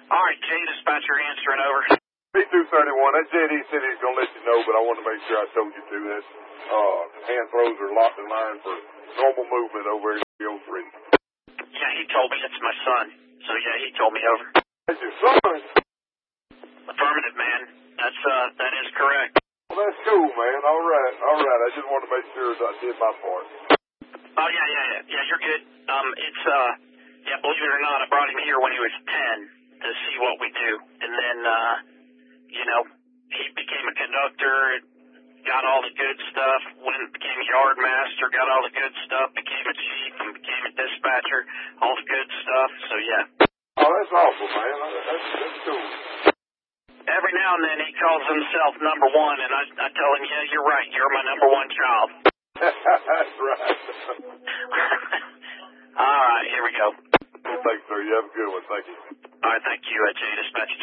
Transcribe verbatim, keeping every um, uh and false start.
All right, J Dispatcher answering over. B two thirty-one, that J D said he's going to let you know, but I want to make sure I told you to that. Uh, hand throws are locked in line for normal movement over in the oh three. Yeah, he told me it's my son. So, yeah, he told me over. That's your son? Affirmative, man. That's, uh, that is correct. Well, that's cool, man. All right, all right. I just want to make sure that I did my part. Oh, yeah, yeah, yeah. Yeah, you're good. Um, it's, uh, yeah, believe it or not, I brought him here when he was ten to see what we do. And then, uh, you know, he became a conductor, got all the good stuff, went and became a yard master, got all the good stuff, became a chief, and became a dispatcher, all the good stuff. So, yeah. Oh, that's awful, man. That's, that's cool. Every now and then he calls himself number one, and I, I tell him, yeah, you're right. You're my number one child. That's right. All right, here we go. Thanks, sir. You have a good one. Thank you. All right, thank you, uh, J Dispatch.